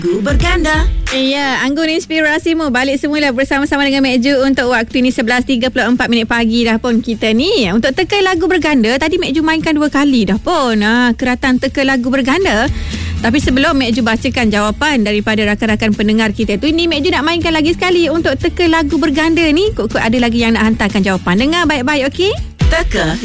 Berganda. Ya, Anggun Inspirasimu balik semula bersama-sama dengan Mek Ju untuk waktu ni 11.34 pagi dah pun kita ni. Untuk teka lagu berganda, tadi Mek Ju mainkan 2 kali dah pun. Keratan teka lagu berganda. Tapi sebelum Mek Ju bacakan jawapan daripada rakan-rakan pendengar kita tu, ni Mek Ju nak mainkan lagi sekali untuk teka lagu berganda ni. Kok ada lagi yang nak hantarkan jawapan. Dengar baik-baik, okey? Teka